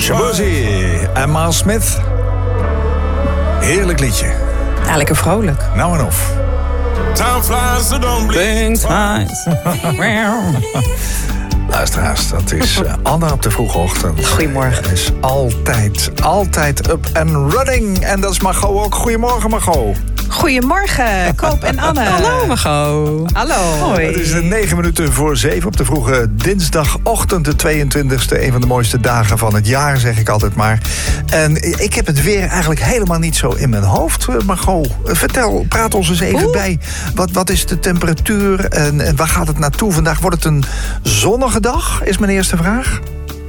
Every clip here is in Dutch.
Shabuzi en Miles Smith. Heerlijk liedje. Ja, lekker vrolijk. Nou en of. Time flies, so don't Think twice. Luisteraars, dat is Anna op de vroege ochtend. Goedemorgen. Het is altijd up and running. En dat is Margot ook. Goedemorgen, Margot. Goedemorgen, Koop en Anne. Hallo, Margot. Hallo. Hoi. Het is 7:09 op de vroege dinsdagochtend, de 22e. Een van de mooiste dagen van het jaar, zeg ik altijd maar. En ik heb het weer eigenlijk helemaal niet zo in mijn hoofd, Margot. Vertel, praat ons eens even bij. Wat is de temperatuur en waar gaat het naartoe vandaag? Wordt het een zonnige dag, is mijn eerste vraag.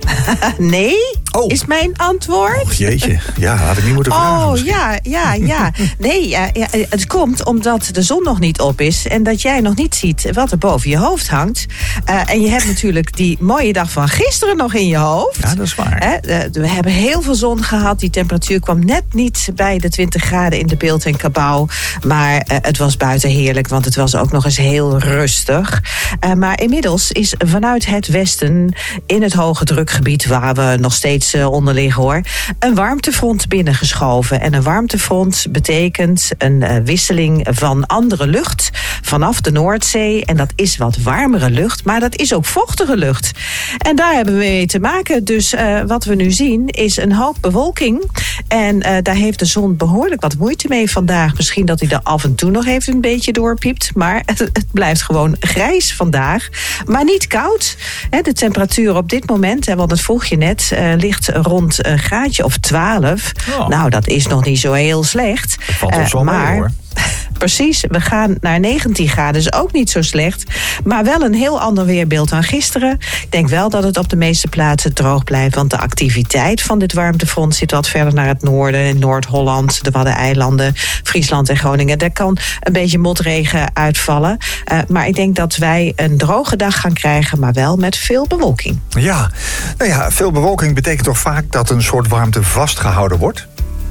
Nee, is mijn antwoord. Och, jeetje, ja, had ik niet moeten vragen. Oh, ja. Nee, het komt omdat de zon nog niet op is en dat jij nog niet ziet wat er boven je hoofd hangt. En je hebt natuurlijk die mooie dag van gisteren nog in je hoofd. Ja, dat is waar. We hebben heel veel zon gehad. Die temperatuur kwam net niet bij de 20 graden in de Beeld en Cabauw. Maar het was buiten heerlijk, want het was ook nog eens heel rustig. Maar inmiddels is vanuit het westen in het hoge drukgebied, waar we nog steeds onder liggen hoor, een warmtefront binnengeschoven. En een warmtefront betekent een wisseling van andere lucht vanaf de Noordzee. En dat is wat warmere lucht, maar dat is ook vochtige lucht. En daar hebben we mee te maken. Dus wat we nu zien is een hoop bewolking. En daar heeft de zon behoorlijk wat moeite mee vandaag. Misschien dat hij er af en toe nog even een beetje doorpiept. Maar het blijft gewoon grijs vandaag. Maar niet koud. De temperatuur op dit moment, want dat vroeg je net, ligt rond een graadje of 12. Oh. Nou, dat is nog niet zo heel slecht. Dat valt ons wel mee, hoor. Precies, we gaan naar 19 graden, is ook niet zo slecht. Maar wel een heel ander weerbeeld dan gisteren. Ik denk wel dat het op de meeste plaatsen droog blijft, want de activiteit van dit warmtefront zit wat verder naar het noorden. In Noord-Holland, de Waddeneilanden, Friesland en Groningen. Daar kan een beetje motregen uitvallen. Maar ik denk dat wij een droge dag gaan krijgen, maar wel met veel bewolking. Ja, nou ja, veel bewolking betekent toch vaak dat een soort warmte vastgehouden wordt?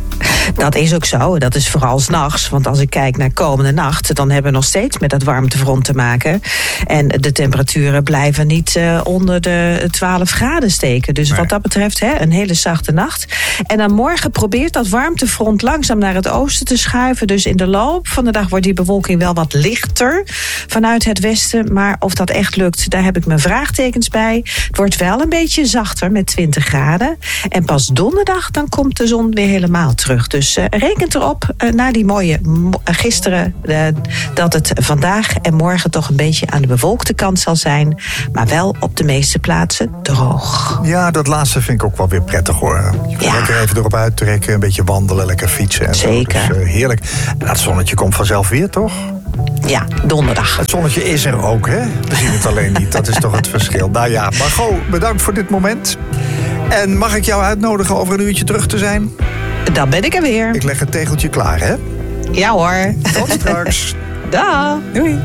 Dat is ook zo. Dat is vooral 's nachts. Want als ik kijk naar komende nacht, dan hebben we nog steeds met dat warmtefront te maken. En de temperaturen blijven niet onder de 12 graden steken. Dus wat dat betreft, een hele zachte nacht. En dan morgen probeert dat warmtefront langzaam naar het oosten te schuiven. Dus in de loop van de dag wordt die bewolking wel wat lichter vanuit het westen. Maar of dat echt lukt, daar heb ik mijn vraagtekens bij. Het wordt wel een beetje zachter met 20 graden. En pas donderdag, dan komt de zon weer helemaal terug. Dus rekent erop na die mooie gisteren dat het vandaag en morgen toch een beetje aan de bewolkte kant zal zijn. Maar wel op de meeste plaatsen droog. Ja, dat laatste vind ik ook wel weer prettig hoor. Je kan lekker even erop uittrekken, een beetje wandelen, lekker fietsen. En zeker. Zo. Dus, heerlijk. En dat zonnetje komt vanzelf weer, toch? Ja, donderdag. Het zonnetje is er ook, hè? We zien het alleen niet. Dat is toch het verschil. Nou ja, Margot, bedankt voor dit moment. En mag ik jou uitnodigen over een uurtje terug te zijn? Dan ben ik er weer. Ik leg het tegeltje klaar, hè? Ja hoor. Tot straks. Dag. Doei.